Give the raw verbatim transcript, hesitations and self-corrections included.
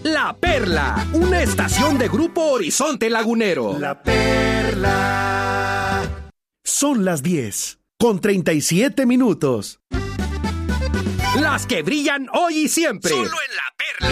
La Perla, una estación de Grupo Horizonte Lagunero. La Perla. Son las diez, con treinta y siete minutos. Las que brillan hoy y siempre. Solo en La Perla.